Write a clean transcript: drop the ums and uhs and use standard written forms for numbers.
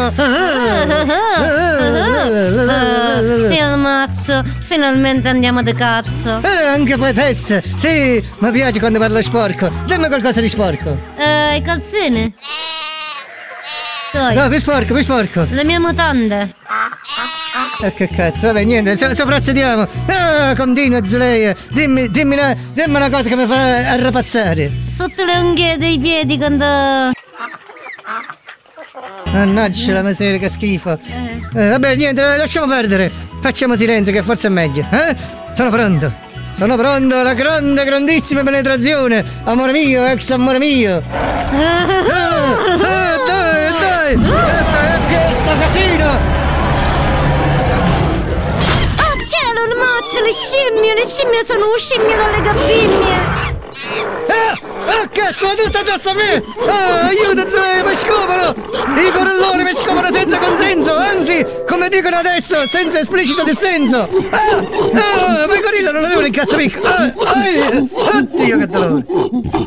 Il mazzo, finalmente andiamo di cazzo. Anche poetessa. Sì, mi piace quando parlo sporco. Dammi qualcosa di sporco. I calzini? Dai. No, più sporco. Le mie mutande. Che cazzo, vabbè, niente, soprassediamo. Continua, Zuleia. Dimmi una cosa che mi fa arrapazzare. Sotto le unghie dei piedi quando... Mannaggia la miseria, che schifo. Vabbè, niente, lasciamo perdere. Facciamo silenzio, che forse è meglio. Sono pronto, alla grandissima penetrazione. Amore mio, ex amore mio. Dai, che sto casino. Cielo, il mazzo, le scimmie sono un scimmio dalle gabbinie. Cazzo, è tutto addosso a me! Aiuto, Zoe, mi scopano! I corelloni mi scopano senza consenso, anzi, come dicono adesso, senza esplicito dissenso! Pecorino non lo devo in cazzo picco! Oddio, che dolore!